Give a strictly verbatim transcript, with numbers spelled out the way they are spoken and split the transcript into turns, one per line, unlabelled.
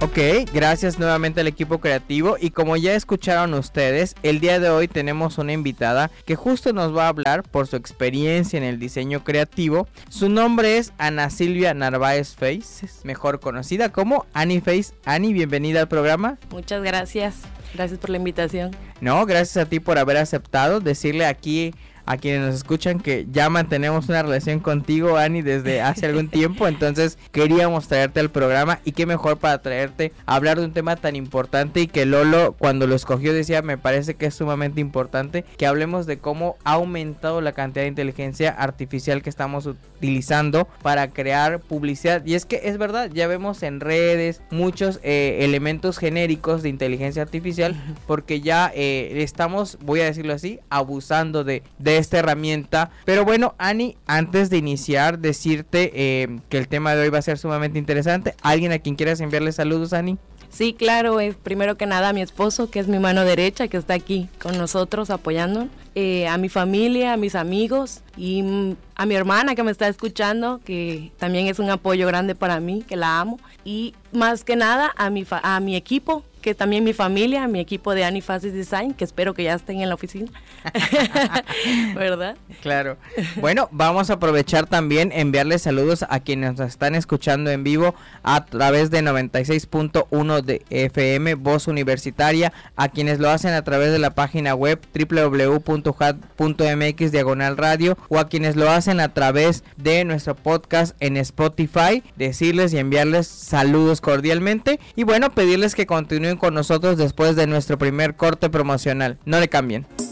Ok, gracias nuevamente al equipo creativo y como ya escucharon ustedes, el día de hoy tenemos una invitada que justo nos va a hablar por su experiencia en el diseño creativo. Su nombre es Ana Silvia Narváez Faces, mejor conocida como Ani Face. Ani, bienvenida al programa.
Muchas gracias, gracias por la invitación.
No, gracias a ti por haber aceptado. Decirle aquí a quienes nos escuchan que ya mantenemos una relación contigo, Ani, desde hace algún tiempo, entonces queríamos traerte al programa y qué mejor para traerte a hablar de un tema tan importante y que Lolo cuando lo escogió decía, me parece que es sumamente importante que hablemos de cómo ha aumentado la cantidad de inteligencia artificial que estamos utilizando para crear publicidad. Y es que es verdad, ya vemos en redes muchos eh, elementos genéricos de inteligencia artificial porque ya eh, estamos, voy a decirlo así, abusando de, de esta herramienta. Pero bueno, Ani, antes de iniciar, decirte eh, que el tema de hoy va a ser sumamente interesante. ¿Alguien a quien quieras enviarle saludos, Ani?
Sí, claro, eh, primero que nada a mi esposo, que es mi mano derecha, que está aquí con nosotros apoyándonos, eh, a mi familia, a mis amigos y mm, a mi hermana que me está escuchando, que también es un apoyo grande para mí, que la amo, y más que nada a mi, fa- a mi equipo, que también mi familia, mi equipo de Ani Faces Design, que espero que ya estén en la oficina, ¿verdad?
Claro. Bueno, vamos a aprovechar también enviarles saludos a quienes nos están escuchando en vivo a través de noventa y seis punto uno de F M, Voz Universitaria, a quienes lo hacen a través de la página web doble u doble u doble u punto jat punto m x diagonal radio o a quienes lo hacen a través de nuestro podcast en Spotify, decirles y enviarles saludos cordialmente y bueno, pedirles que continúen con nosotros después de nuestro primer corte promocional. No le cambien.